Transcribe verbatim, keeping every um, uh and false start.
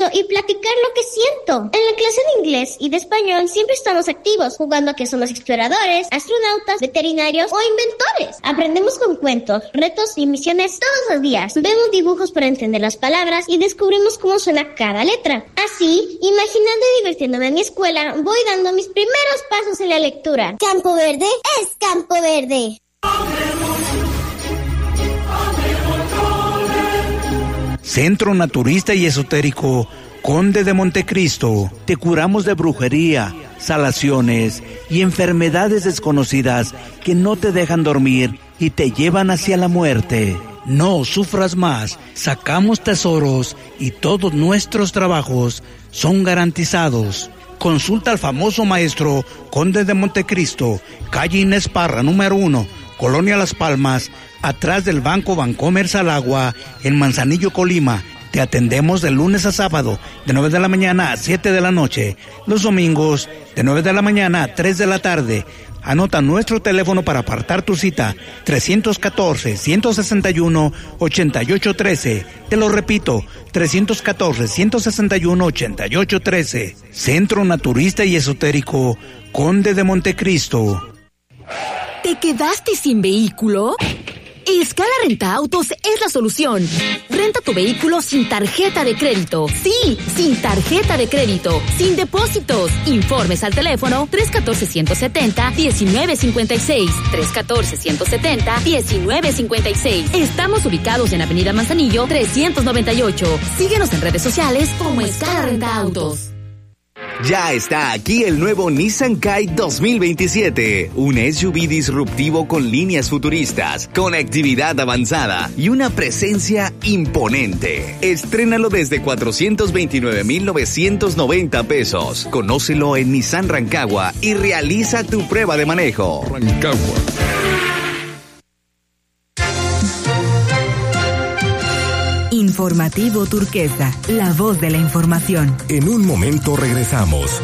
y platicar lo que siento. En la clase de inglés y de español siempre estamos activos, jugando a que somos exploradores, astronautas, veterinarios o inventores. Aprendemos con cuentos, retos y misiones todos los días. Vemos dibujos para entender las palabras y descubrimos cómo suena cada letra. Así, imaginando y divirtiéndome en mi escuela, voy dando mis primeros pasos en la lectura. Campo Verde es Campo Verde. Centro Naturista y Esotérico Conde de Montecristo. Te curamos de brujería, salaciones y enfermedades desconocidas que no te dejan dormir y te llevan hacia la muerte. No sufras más, sacamos tesoros y todos nuestros trabajos son garantizados. Consulta al famoso maestro Conde de Montecristo, calle Inés Parra, número uno, Colonia Las Palmas, atrás del Banco Bancomer al Agua, en Manzanillo, Colima. Te atendemos de lunes a sábado, de nueve de la mañana a siete de la noche. Los domingos, de nueve de la mañana a tres de la tarde. Anota nuestro teléfono para apartar tu cita, tres uno cuatro, uno seis uno, ocho ocho uno tres. Te lo repito, tres uno cuatro, uno seis uno, ocho ocho uno tres. Centro Naturista y Esotérico Conde de Montecristo. ¿Te quedaste sin vehículo? Escala Renta Autos es la solución. Renta tu vehículo sin tarjeta de crédito. Sí, sin tarjeta de crédito, sin depósitos. Informes al teléfono tres uno cuatro, uno siete cero, uno nueve cinco seis. tres uno cuatro, uno siete cero, uno nueve cinco seis. Estamos ubicados en Avenida Manzanillo trescientos noventa y ocho. Síguenos en redes sociales como Escala Renta Autos. Ya está aquí el nuevo Nissan Kite dos mil veintisiete, un S U V disruptivo con líneas futuristas, conectividad avanzada y una presencia imponente. Estrénalo desde cuatrocientos veintinueve mil novecientos noventa pesos. Conócelo en Nissan Rancagua y realiza tu prueba de manejo. Rancagua. Informativo Turquesa, la voz de la información. En un momento regresamos.